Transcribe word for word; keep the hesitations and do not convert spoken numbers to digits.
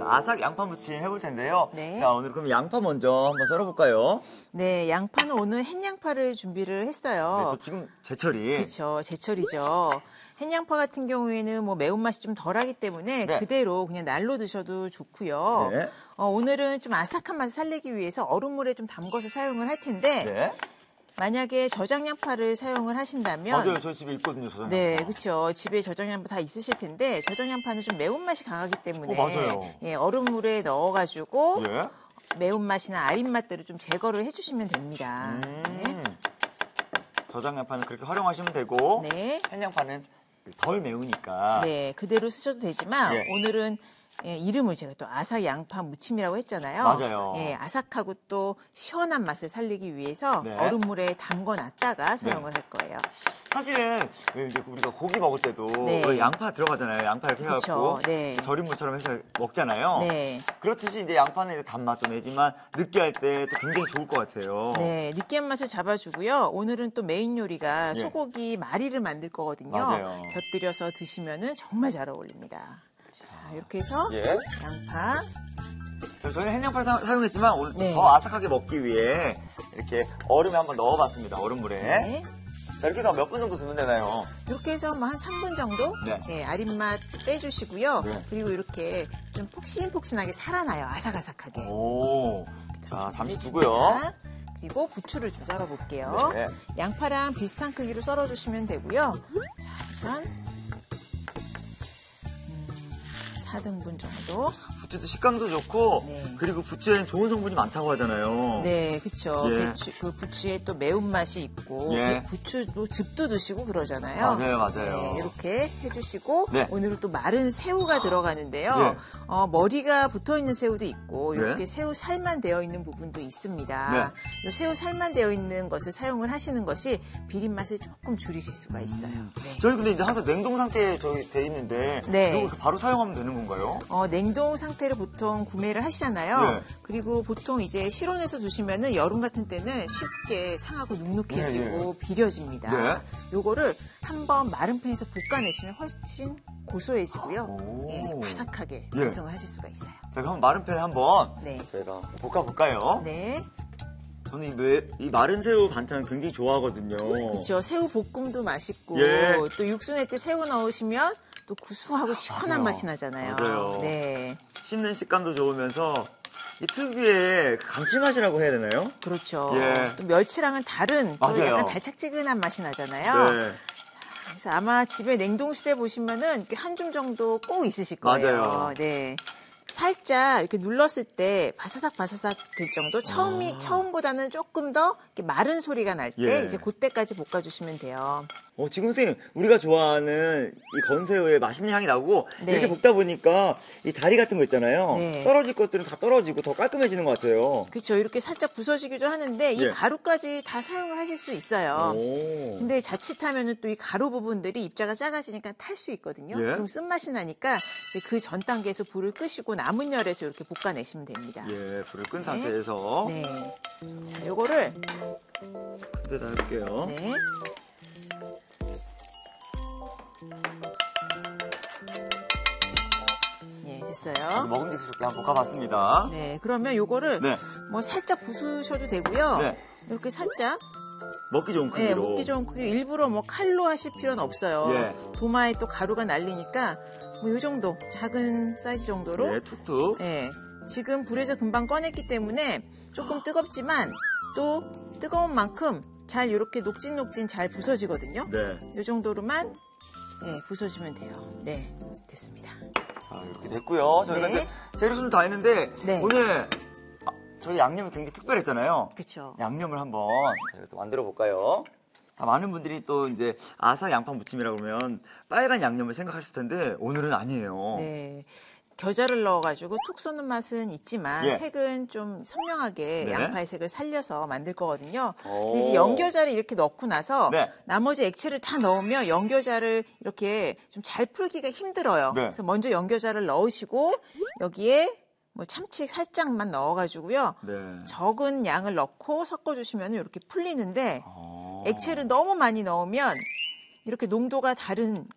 아삭 양파 무침 해볼 텐데요. 네. 자, 오늘 그럼 양파 먼저 한번 썰어볼까요? 네, 양파는 오늘 햇양파를 준비를 했어요. 네, 또 지금 제철이. 그렇죠, 제철이죠. 햇양파 같은 경우에는 뭐 매운맛이 좀 덜하기 때문에 네. 그대로 그냥 날로 드셔도 좋고요. 네. 어, 오늘은 좀 아삭한 맛을 살리기 위해서 얼음물에 좀 담궈서 사용을 할 텐데 네. 만약에 저장양파를 사용을 하신다면 맞아요. 저희 집에 있거든요, 저장양파. 네, 그렇죠. 집에 저장양파 다 있으실 텐데 저장양파는 좀 매운맛이 강하기 때문에 어, 맞아요. 예, 얼음물에 넣어가지고 예. 매운맛이나 아린 맛들을 좀 제거를 해주시면 됩니다. 음. 저장양파는 그렇게 활용하시면 되고 네. 햇양파는 덜 매우니까. 네, 그대로 쓰셔도 되지만 예. 오늘은 예, 이름을 제가 또 아삭 양파 무침이라고 했잖아요. 맞아요. 예, 아삭하고 또 시원한 맛을 살리기 위해서 네. 얼음물에 담궈놨다가 사용을 할 거예요. 사실은 왜 이제 우리가 고기 먹을 때도 네. 왜 양파 들어가잖아요. 양파 이렇게 해갖고 그쵸, 네. 절임물처럼 해서 먹잖아요. 네. 그렇듯이 이제 양파는 이제 단맛도 내지만 느끼할 때 또 굉장히 좋을 것 같아요. 네, 느끼한 맛을 잡아주고요. 오늘은 또 메인 요리가 예. 소고기 마리를 만들 거거든요. 맞아요. 곁들여서 드시면은 정말 잘 어울립니다. 자, 이렇게 해서 예. 양파. 저- 저희는 햇양파를 사, 사용했지만 오늘 네. 더 아삭하게 먹기 위해 이렇게 얼음에 한번 넣어봤습니다. 얼음물에. 네. 자, 이렇게 해서 몇 분 정도 두면 되나요? 이렇게 해서 뭐 한 삼 분 정도 네. 예, 아린맛 빼주시고요. 네. 그리고 이렇게 좀 폭신폭신하게 살아나요. 아삭아삭하게. 오. 자, 잠시 두고요. 자, 그리고 부추를 좀 썰어볼게요. 네. 양파랑 비슷한 크기로 썰어주시면 되고요. 자, 우선 음, 사 등분 정도. 부추도 식감도 좋고 네. 그리고 부추에는 좋은 성분이 많다고 하잖아요. 네, 그렇죠. 예. 부추, 그 부추에 또 매운맛이 있고 예. 그 부추도 즙도 드시고 그러잖아요. 맞아요, 맞아요. 네, 이렇게 해주시고 네. 오늘은 또 마른 새우가 들어가는데요. 예. 어, 머리가 붙어있는 새우도 있고 네. 이렇게 새우 살만 되어 있는 부분도 있습니다. 네. 이 새우 살만 되어 있는 것을 사용을 하시는 것이 비린 맛을 조금 줄이실 수가 있어요. 네. 저희 근데 이제 항상 냉동 상태에 저희 돼 있는데 네. 이거 바로 사용하면 되는 건가요? 어, 냉동 상태를 보통 구매를 하시잖아요. 네. 그리고 보통 이제 실온에서 두시면은 여름 같은 때는 쉽게 상하고 눅눅해지고 네, 비려집니다. 네. 요거를 한번 마른 팬에서 볶아내시면 훨씬 고소해지고요. 오. 예, 바삭하게 예. 완성을 하실 수가 있어요. 자, 그럼 마른 팬에 한번 네. 저희가 볶아볼까요? 네. 저는 이, 매- 이 마른 새우 반찬 굉장히 좋아하거든요. 그렇죠. 새우 볶음도 맛있고 예. 또 육수낼 때 새우 넣으시면 또 구수하고 시원한 맞아요. 맛이 나잖아요. 맞아요. 네. 씹는 식감도 좋으면서 이 특유의 그 감칠맛이라고 해야 되나요? 그렇죠. 예. 또 멸치랑은 다른 또 맞아요. 약간 달짝지근한 맛이 나잖아요. 네. 그래서 아마 집에 냉동실에 보시면은 한 줌 정도 꼭 있으실 거예요. 맞아요. 네. 살짝 이렇게 눌렀을 때 바사삭 바사삭 될 정도. 처음이 처음보다는 조금 더 이렇게 마른 소리가 날 때 아. 예. 이제 그때까지 볶아주시면 돼요. 어, 지금 선생님, 우리가 좋아하는 이 건새우의 맛있는 향이 나고, 네. 이렇게 볶다 보니까 이 다리 같은 거 있잖아요. 네. 떨어질 것들은 다 떨어지고 더 깔끔해지는 것 같아요. 그렇죠. 이렇게 살짝 부서지기도 하는데 이 예. 가루까지 다 사용을 하실 수 있어요. 오. 근데 자칫하면은 또 이 가루 부분들이 입자가 작아지니까 탈 수 있거든요. 예. 그럼 쓴맛이 나니까 이제 그 전 단계에서 불을 끄시고 남은 열에서 이렇게 볶아내시면 됩니다. 예, 불을 끈 네. 상태에서. 네. 자, 요거를 그대다 할게요. 네. 네, 됐어요. 먹음직스럽게 한번 볶아봤습니다. 네, 그러면 요거를 네. 뭐 살짝 부수셔도 되고요. 네. 이렇게 살짝 먹기 좋은 네, 크기로. 먹기 좋은 크기 일부러 뭐 칼로 하실 필요는 없어요. 예. 도마에 또 가루가 날리니까 뭐 요 정도 작은 사이즈 정도로 네, 툭툭. 네, 지금 불에서 금방 꺼냈기 때문에 조금 뜨겁지만 또 뜨거운 만큼 잘 이렇게 녹진녹진 잘 부서지거든요. 네. 이 정도로만 네, 부서지면 돼요. 네, 됐습니다. 자, 이렇게 됐고요. 저희가 네. 이제 재료는 다 했는데, 네. 오늘 아, 저희 양념이 굉장히 특별했잖아요. 그렇죠. 양념을 한번 저희가 또 만들어 볼까요? 다 많은 분들이 또 이제 아삭 양파 무침이라고 그러면 빨간 양념을 생각하실 텐데 오늘은 아니에요. 네. 겨자를 넣어가지고 톡 쏘는 맛은 있지만 예. 색은 좀 선명하게 네. 양파의 색을 살려서 만들 거거든요. 오. 근데 이제 연겨자를 이렇게 넣고 나서 네. 나머지 액체를 다 넣으면 연겨자를 이렇게 좀 잘 풀기가 힘들어요. 네. 그래서 먼저 연겨자를 넣으시고 여기에 뭐 참치 살짝만 넣어가지고요. 네. 적은 양을 넣고 섞어주시면 이렇게 풀리는데 어. 액체를 너무 많이 넣으면 이렇게 농도가 다른